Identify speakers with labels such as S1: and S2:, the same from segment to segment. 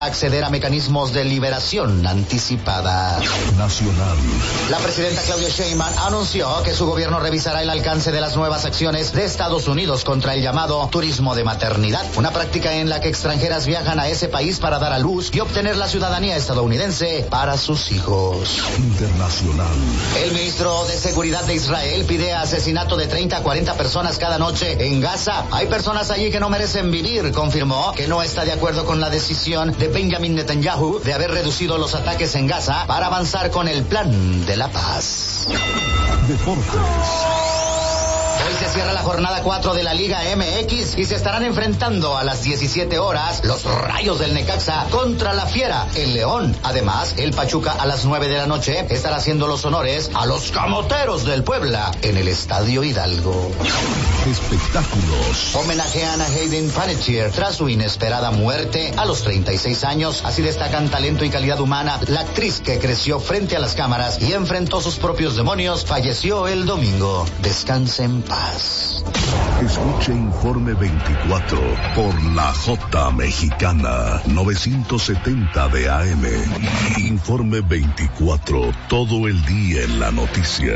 S1: acceder a mecanismos de liberación anticipada.
S2: Nacional.
S1: La presidenta Claudia Sheinbaum anunció que su gobierno revisará el alcance de las nuevas acciones de Estados Unidos contra el llamado turismo de maternidad, una práctica en la que extranjeras viajan a ese país para dar a luz y obtener la ciudadanía estadounidense para sus hijos.
S2: Internacional.
S1: El ministro de Seguridad de Israel pide asesinato de 30 a 40 personas cada noche en Gaza. Hay personas allí que no merecen vivir. Confirmó que no está de acuerdo con la decisión de Benjamin Netanyahu de haber reducido los ataques en Gaza para avanzar con el plan de la paz.
S2: Deportes.
S1: Hoy se cierra la jornada 4 de la Liga MX y se estarán enfrentando a las 17 horas los Rayos del Necaxa contra la Fiera, el León. Además, el Pachuca a las 9 de la noche estará haciendo los honores a los Camoteros del Puebla en el Estadio Hidalgo.
S2: Espectáculos.
S1: Homenajean a Hayden Panettiere tras su inesperada muerte a los 36 años. Así destacan talento y calidad humana. La actriz que creció frente a las cámaras y enfrentó sus propios demonios falleció el domingo. Descanse en paz.
S2: Escuche Informe 24 por la J Mexicana 970 de AM. Informe 24, todo el día en la noticia.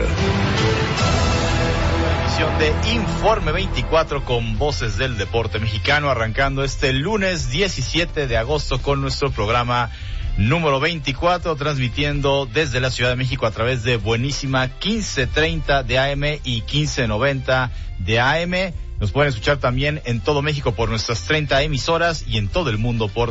S3: De Informe 24 con voces del deporte mexicano, arrancando este lunes 17 de agosto con nuestro programa número 24, transmitiendo desde la Ciudad de México a través de Buenísima 1530 de AM y 1590 de AM. Nos pueden escuchar también en todo México por nuestras 30 emisoras y en todo el mundo por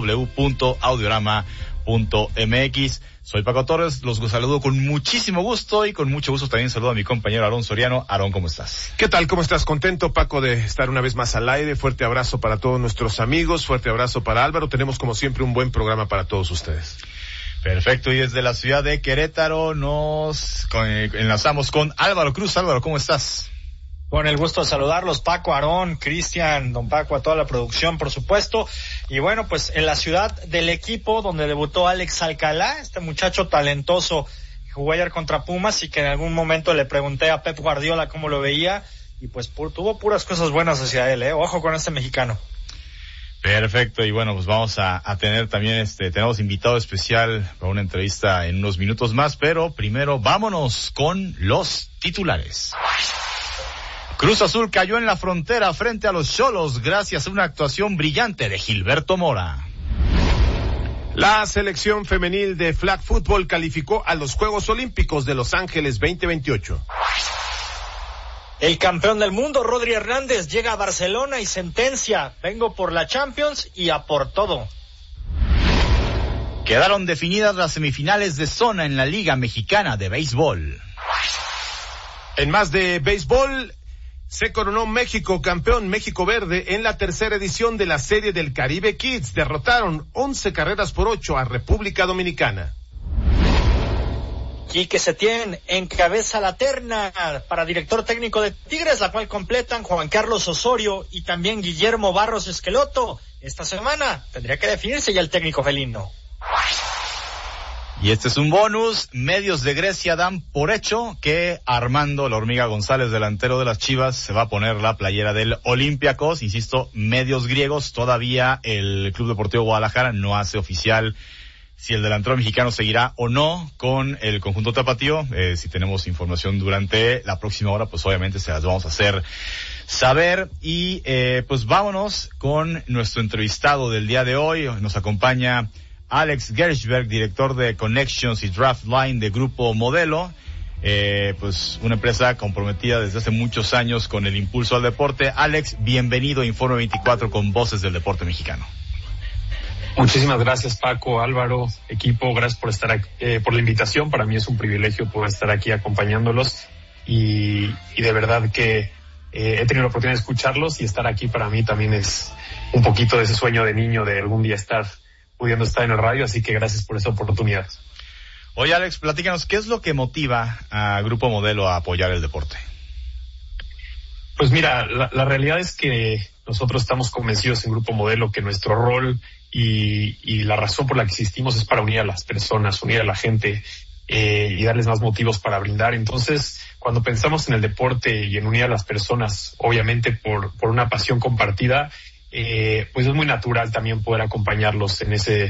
S3: www.audiorama.mx. Soy Paco Torres, los saludo con muchísimo gusto y con mucho gusto también saludo a mi compañero Aarón Soriano. Aarón, ¿cómo estás?
S4: ¿Qué tal? ¿Cómo estás? Contento, Paco, de estar una vez más al aire. Fuerte abrazo para todos nuestros amigos, fuerte abrazo para Álvaro. Tenemos como siempre un buen programa para todos ustedes.
S3: Perfecto, y desde la ciudad de Querétaro nos enlazamos con Álvaro Cruz. Álvaro, ¿cómo estás?
S5: Con el gusto de saludarlos, Paco, Aarón, Cristian, don Paco, a toda la producción, por supuesto. Y bueno, pues en la ciudad del equipo donde debutó Alex Alcalá, este muchacho talentoso que jugó ayer contra Pumas y que en algún momento le pregunté a Pep Guardiola cómo lo veía y pues tuvo puras cosas buenas hacia él, Ojo con este mexicano.
S3: Perfecto, y bueno, pues vamos a tener también tenemos invitado especial para una entrevista en unos minutos más, pero primero vámonos con los titulares. Cruz Azul cayó en la frontera frente a los Xolos gracias a una actuación brillante de Gilberto Mora.
S4: La selección femenil de flag football calificó a los Juegos Olímpicos de Los Ángeles 2028.
S5: El campeón del mundo, Rodri Hernández, llega a Barcelona y sentencia: vengo por la Champions y a por todo.
S3: Quedaron definidas las semifinales de zona en la Liga Mexicana de Béisbol.
S4: En más de béisbol, se coronó México campeón México Verde en la tercera edición de la Serie del Caribe Kids. Derrotaron 11 carreras por 8 a República Dominicana.
S5: Quique Setién encabeza la terna para director técnico de Tigres, la cual completan Juan Carlos Osorio y también Guillermo Barros Esqueloto. Esta semana tendría que definirse ya el técnico felino.
S3: Y este es un bonus. Medios de Grecia dan por hecho que Armando La Hormiga González, delantero de las Chivas, se va a poner la playera del Olympiacos. Insisto, medios griegos. Todavía el Club Deportivo Guadalajara no hace oficial si el delantero mexicano seguirá o no con el conjunto tapatío. Si tenemos información durante la próxima hora, pues obviamente se las vamos a hacer saber. Y pues vámonos con nuestro entrevistado del día de hoy. Nos acompaña Alex Gershberg, director de Connections y Draft Line de Grupo Modelo, pues una empresa comprometida desde hace muchos años con el impulso al deporte. Alex, bienvenido a Informe 24 con voces del deporte mexicano.
S6: Muchísimas gracias, Paco, Álvaro, equipo, gracias por estar aquí, por la invitación. Para mí es un privilegio poder estar aquí acompañándolos y de verdad que he tenido la oportunidad de escucharlos y estar aquí para mí también es un poquito de ese sueño de niño de algún día pudiendo estar en el radio, así que gracias por esa oportunidad.
S3: Oye, Alex, platícanos, ¿qué es lo que motiva a Grupo Modelo a apoyar el deporte?
S6: Pues mira, la realidad es que nosotros estamos convencidos en Grupo Modelo que nuestro rol y la razón por la que existimos es para unir a las personas, unir a la gente y darles más motivos para brindar. Entonces, cuando pensamos en el deporte y en unir a las personas, obviamente por una pasión compartida, pues es muy natural también poder acompañarlos en ese